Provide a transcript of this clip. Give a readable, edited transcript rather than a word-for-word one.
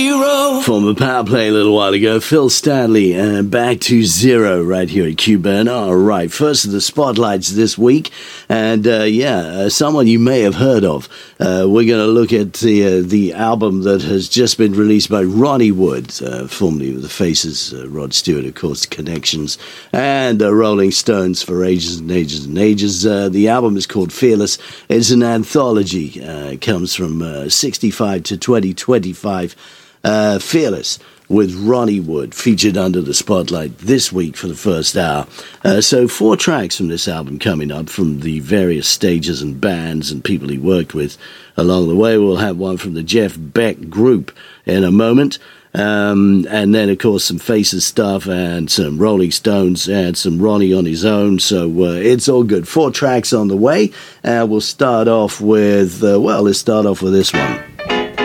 Former power play a little while ago, Phil Stanley, and Back to Zero right here at Q-Burn. All right, first of the spotlights this week, and someone you may have heard of. We're going to look at the album that has just been released by Ronnie Wood, formerly of the Faces, Rod Stewart, of course, Connections, and the Rolling Stones for ages and ages and ages. The album is called Fearless. It's an anthology. It comes from 65 to 2025. Fearless with Ronnie Wood featured under the spotlight this week for the first hour. So 4 tracks from this album coming up from the various stages and bands and people he worked with along the way. We'll have one from the Jeff Beck Group in a moment. And then, of course, some Faces stuff and some Rolling Stones and some Ronnie on his own. So it's all good. 4 tracks on the way. We'll start off with, let's start off with this one.